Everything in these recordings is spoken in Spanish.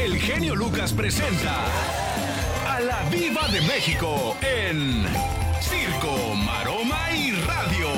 el genio Lucas presenta a la Diva de México en Circo, Maroma y Radio.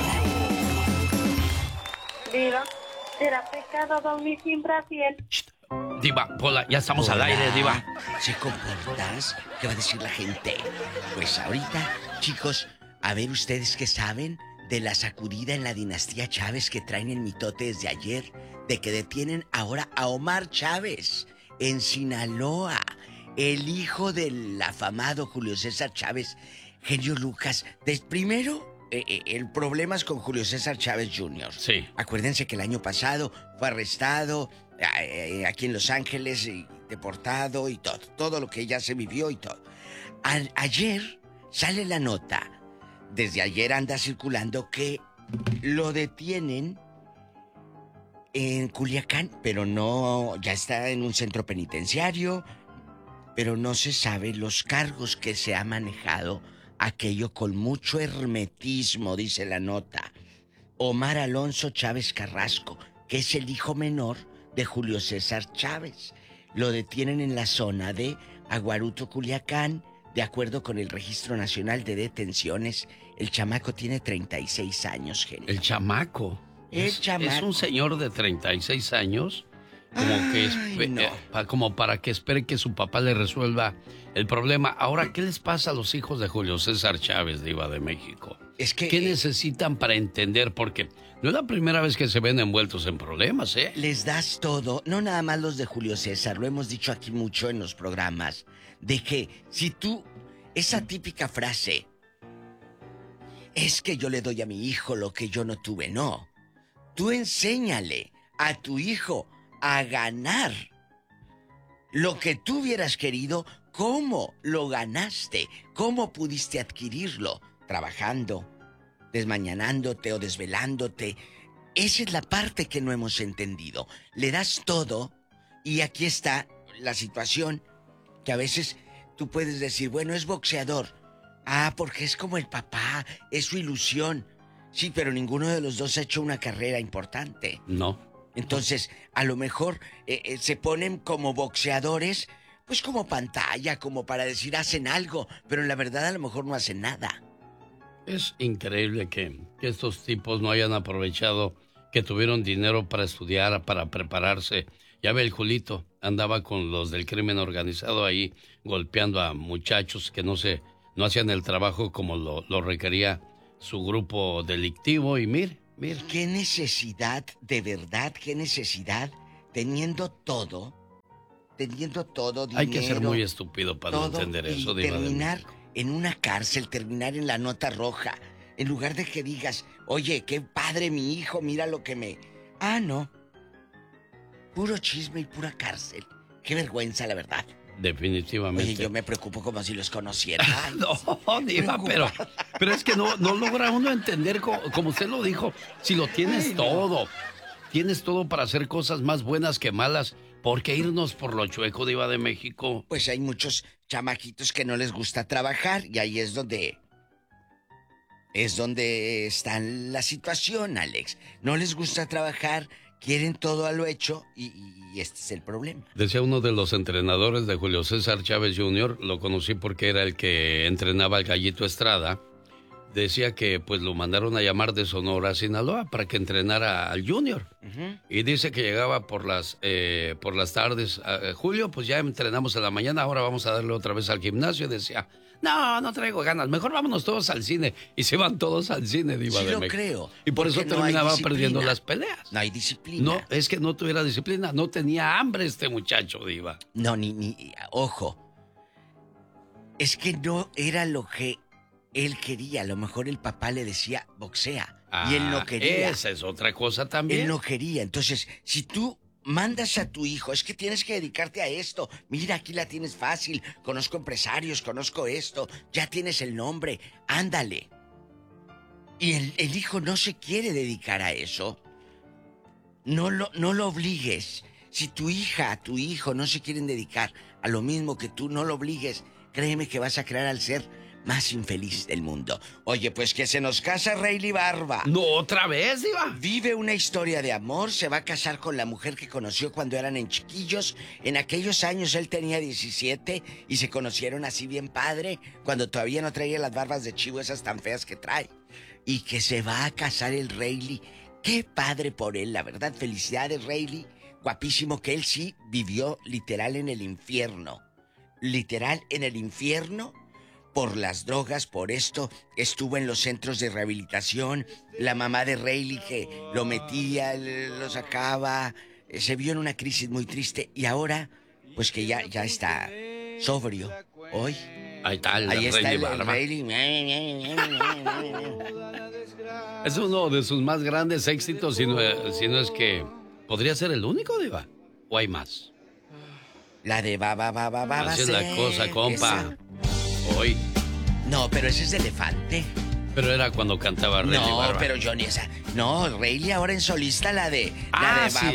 Diva, ¿será pecado dormir sin brasier? Diva, Pola, ya estamos al aire, Diva. ¿Se comportas? ¿Qué va a decir la gente? Pues ahorita, chicos, a ver ustedes qué saben de la sacudida en la dinastía Chávez que traen el mitote desde ayer, de que detienen ahora a Omar Chávez en Sinaloa, el hijo del afamado Julio César Chávez. Genio Lucas, primero, el problema es con Julio César Chávez Jr. Sí. Acuérdense que el año pasado fue arrestado aquí en Los Ángeles y deportado y todo lo que ya se vivió y todo. Ayer sale la nota, desde ayer anda circulando que lo detienen en Culiacán, pero no, ya está en un centro penitenciario, pero no se sabe los cargos que se ha manejado, aquello con mucho hermetismo, dice la nota. Omar Alonso Chávez Carrasco, que es el hijo menor de Julio César Chávez, lo detienen en la zona de Aguaruto, Culiacán, de acuerdo con el Registro Nacional de Detenciones. El chamaco tiene 36 años, genio. El chamaco. El chamaco. Es un señor de 36 años, como para que espere que su papá le resuelva el problema. Ahora, ¿qué les pasa a los hijos de Julio César Chávez, Diva de México? ¿Qué necesitan para entender? Porque no es la primera vez que se ven envueltos en problemas, ¿eh? Les das todo, no nada más los de Julio César, lo hemos dicho aquí mucho en los programas, de que si tú, esa típica frase, es que yo le doy a mi hijo lo que yo no tuve, no. Tú enséñale a tu hijo a ganar lo que tú hubieras querido, cómo lo ganaste, cómo pudiste adquirirlo, trabajando, desmañanándote o desvelándote. Esa es la parte que no hemos entendido. Le das todo y aquí está la situación que a veces tú puedes decir, bueno, es boxeador. Ah, porque es como el papá, es su ilusión. Sí, pero ninguno de los dos ha hecho una carrera importante. No. Entonces, a lo mejor se ponen como boxeadores, pues como pantalla, como para decir hacen algo, pero en la verdad a lo mejor no hacen nada. Es increíble que estos tipos no hayan aprovechado que tuvieron dinero para estudiar, para prepararse. Ya ve, el Julito andaba con los del crimen organizado ahí golpeando a muchachos que no hacían el trabajo como lo requería su grupo delictivo. Y mire. ¿Qué necesidad, de verdad, qué necesidad, teniendo todo, dinero? Hay que ser muy estúpido para no entender eso, Diva. Terminar en una cárcel, terminar en la nota roja, en lugar de que digas, oye, qué padre mi hijo, mira lo que me... Ah, no. Puro chisme y pura cárcel. Qué vergüenza, la verdad. Definitivamente. Oye, yo me preocupo como si los conociera. No, Diva, pero es que no logra uno entender, como usted lo dijo, si lo tienes todo, tienes todo para hacer cosas más buenas que malas, ¿por qué irnos por lo chueco, Diva de México? Pues hay muchos chamaquitos que no les gusta trabajar y ahí es donde está la situación, Alex. No les gusta trabajar, quieren todo a lo hecho y este es el problema. Decía uno de los entrenadores de Julio César Chávez Jr., lo conocí porque era el que entrenaba al Gallito Estrada, decía que pues lo mandaron a llamar de Sonora a Sinaloa para que entrenara al Junior. Uh-huh. Y dice que llegaba por las tardes, Julio, pues ya entrenamos en la mañana, ahora vamos a darle otra vez al gimnasio. Decía, no traigo ganas, mejor vámonos todos al cine. Y se van todos al cine, Diva de México. Sí, lo creo. Y por eso terminaba perdiendo las peleas. No hay disciplina. No, es que no tuviera disciplina, no tenía hambre este muchacho, Diva. No, ojo. Es que no era lo que él quería. A lo mejor el papá le decía boxea y él no quería. Esa es otra cosa también. Él no quería. Entonces, si tú mandas a tu hijo, es que tienes que dedicarte a esto. Mira, aquí la tienes fácil. Conozco empresarios, conozco esto. Ya tienes el nombre. Ándale. Y el hijo no se quiere dedicar a eso. No lo obligues. Si tu hija, tu hijo no se quieren dedicar a lo mismo que tú, no lo obligues. Créeme que vas a crear al ser más infeliz del mundo. Oye, pues que se nos casa Rayleigh Barba. No, otra vez, Diva. Vive una historia de amor, se va a casar con la mujer que conoció cuando eran en chiquillos. En aquellos años él tenía 17 y se conocieron así bien padre, cuando todavía no traía las barbas de chivo esas tan feas que trae. Y que se va a casar el Rayleigh. Qué padre por él, la verdad. Felicidades, Rayleigh. Guapísimo, que él sí vivió literal en el infierno. Literal en el infierno. Por las drogas, por esto, estuvo en los centros de rehabilitación. La mamá de Rayleigh que lo metía, lo sacaba. Se vio en una crisis muy triste. Y ahora, pues que ya está sobrio. Hoy. Ahí está el Ahí está el Barba. Rayleigh. Es uno de sus más grandes éxitos, si no es que podría ser el único, Diva. ¿O hay más? La de va. Así es la cosa, compa. Esa. Hoy. No, pero ese es de Elefante. Pero era cuando cantaba Rayleigh No, Barba. pero Johnny, esa. No, Rayleigh ahora en solista, la de Sí.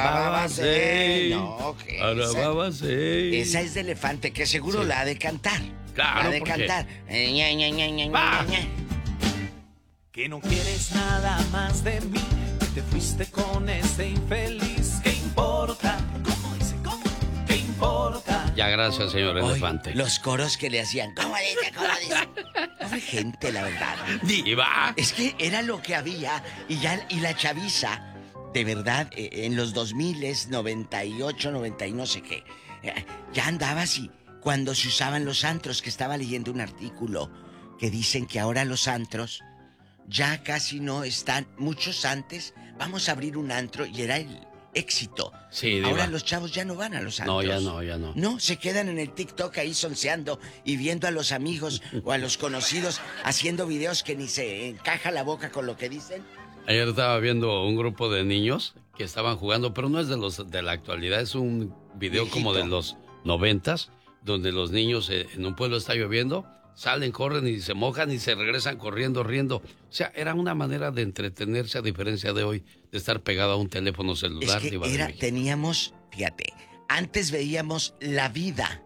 No, que Arababa, sí. esa es de Elefante, que seguro Sí. la ha de cantar. Claro, la ha de porque- cantar. ¡Va! Que no quieres nada más de mí, que te fuiste con ese infeliz. ¿Qué importa? ¿Cómo dice? ¿Cómo? ¿Qué importa? Ya, gracias, señor Hoy, Elefante. los coros que le hacían. ¿Cómo dice? ¿Cómo dice? Pobre gente, la verdad. Diva. Es que era lo que había y la chaviza, de verdad, en los 2000, 98, 90 y no sé qué, ya andaba así. Cuando se usaban los antros, que estaba leyendo un artículo que dicen que ahora los antros ya casi no están, muchos antes, vamos a abrir un antro y era el éxito. Sí, Diva. Ahora los chavos ya no van a los antros. No, ya no. No, se quedan en el TikTok ahí sonceando y viendo a los amigos o a los conocidos haciendo videos que ni se encaja la boca con lo que dicen. Ayer estaba viendo un grupo de niños que estaban jugando, pero no es de la actualidad, es un video Viejito. como de los 90s, donde los niños en un pueblo está lloviendo, salen, corren y se mojan y se regresan corriendo, riendo. O sea, era una manera de entretenerse a diferencia de hoy, de estar pegado a un teléfono celular. Es que Diva de México. teníamos, fíjate, antes veíamos la vida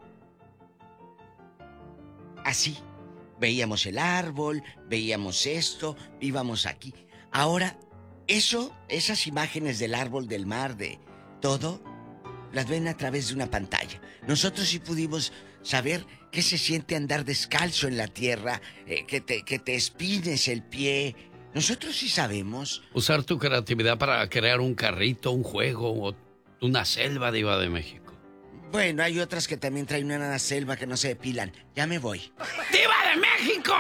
así. Veíamos el árbol, veíamos esto, íbamos aquí. Ahora, esas imágenes del árbol, del mar, de todo, las ven a través de una pantalla. Nosotros sí pudimos saber qué se siente andar descalzo en la tierra, que te espines el pie. Nosotros sí sabemos. Usar tu creatividad para crear un carrito, un juego, o una selva, Diva de México. Bueno, hay otras que también traen una selva que no se depilan. Ya me voy. ¡Diva de México!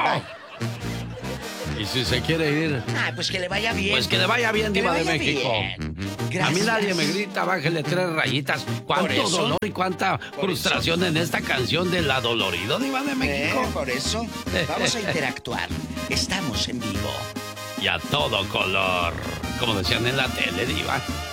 Y si se quiere ir, Pues que le vaya bien. pues que le vaya bien, Que le Diva de vaya México. bien. A mí Gracias. nadie me grita, bájele 3 rayitas. Por Cuánto eso. dolor y cuánta frustración en esta canción de La Dolorido, Diva de México. Por eso, vamos a interactuar. Estamos en vivo. Y a todo color. Como decían en la tele, Diva.